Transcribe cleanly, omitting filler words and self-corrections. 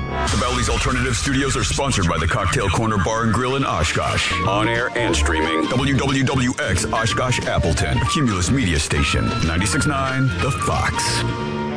The Bally's Alternative Studios are sponsored by the Cocktail Corner Bar and Grill in Oshkosh. On air and streaming. WWWX Oshkosh Appleton. A Cumulus Media Station. 96.9 The Fox.